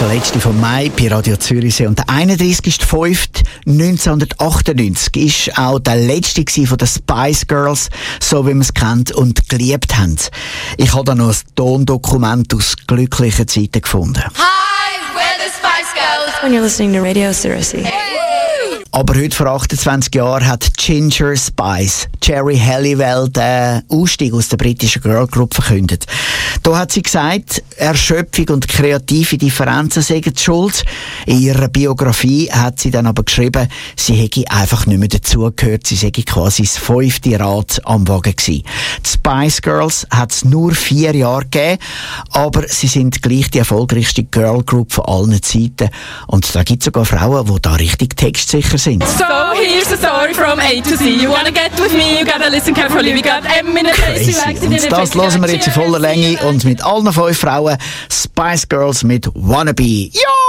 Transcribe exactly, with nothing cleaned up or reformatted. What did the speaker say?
ist der letzte von Mai bei Radio Zürichsee und der einunddreißigster fünfter neunzehnhundertachtundneunzig ist auch der letzte von den Spice Girls, so wie man es kennt und geliebt haben. Ich habe da noch ein Tondokument aus glücklichen Zeiten gefunden. Hi, we're the Spice Girls. When you're listening to Radio Zürichsee. Aber heute vor achtundzwanzig Jahren hat Ginger Spice, Geri Halliwell, den Ausstieg aus der britischen Girlgroup verkündet. Da hat sie gesagt, Erschöpfung und kreative Differenzen seien die schuld. In ihrer Biografie hat sie dann aber geschrieben, sie hätte einfach nicht mehr dazugehört, sie sei quasi das fünfte Rad am Wagen gewesen. Die Spice Girls hat es nur vier Jahre gegeben, aber sie sind gleich die erfolgreichste Girlgroup von allen Zeiten. Und da gibt es sogar Frauen, die da richtig textsicher sind. So here's the story from A to Z. You wanna get with me, you gotta listen carefully. We got M in a Crazy. Und das hören wir jetzt in voller Länge und mit allen fünf Frauen Spice Girls mit Wannabe. Ja!